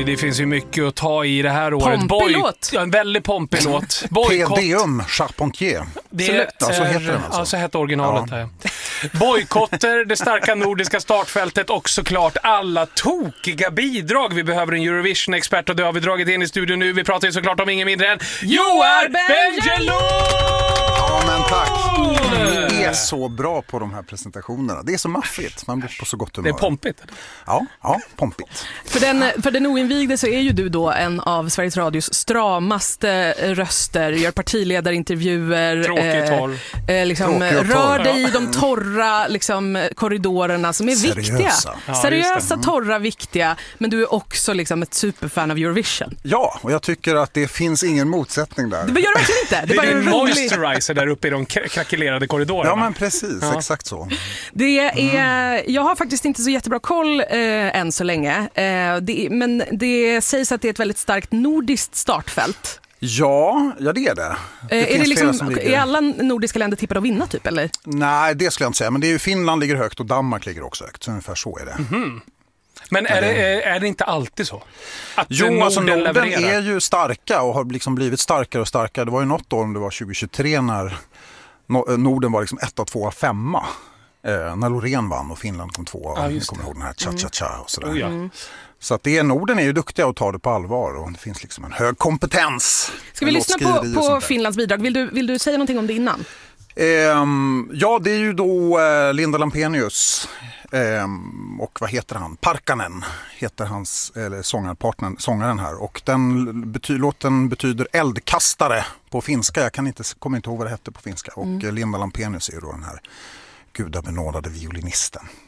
det finns ju mycket att ta i det här året. Pompig låt. Ja, en väldigt pompig låt. Tedeum Charpentier. Så heter den alltså. Ja, så heter originalet här. Bojkotter, det starka nordiska startfältet och såklart alla tokiga bidrag. Vi behöver en Eurovision-expert och det har vi dragit in i studion nu. Vi pratar ju såklart om ingen mindre än Joar Bendjelloul! Ja, men tack. Ni är så bra på de här presentationerna. Det är så maffigt. Man blir på så gott humör. Det är pompigt. Ja, pompigt. För den oinvigde så är ju du då en av Sveriges Radios stramaste röster, gör partiledarintervjuer. Tråkig torr. Liksom, rör dig i de torra liksom, korridorerna som är viktiga. Ja, Seriösa, torra, viktiga. Men du är också liksom, ett superfan av Eurovision. Ja, och jag tycker att det finns ingen motsättning där. Det gör det verkligen inte. Det är bara en rolig moisturizer där uppe i de krackelerade korridorerna. Ja, men precis. Ja. Exakt så. Jag har faktiskt inte så jättebra koll än så länge. Men det sägs att det är ett väldigt starkt nordiskt startfält. Ja, det är det. Är det liksom, är alla nordiska länder tippade att vinna typ, eller? Nej, det skulle jag inte säga. Men det är ju Finland ligger högt och Danmark ligger också högt. Så ungefär så är det. Mm-hmm. Men är det inte alltid så? Att Norden är ju starka och har liksom blivit starkare och starkare. Det var ju något år, om det var 2023, när Norden var liksom 1, 2, 5. När Loreen vann och Finland kom 2. Jag kommer ihåg den här cha-cha-cha och sådär. Så att Norden är ju duktiga och tar det på allvar och det finns liksom en hög kompetens. Ska vi lyssna på Finlands bidrag? Vill du säga någonting om det innan? Ja, det är ju då Linda Lampenius och vad heter han? Parkkanen heter hans, eller sångaren här. Och låten betyder eldkastare på finska. Jag kommer inte ihåg vad det hette på finska. Och Linda Lampenius är ju då den här gudabenådade violinisten.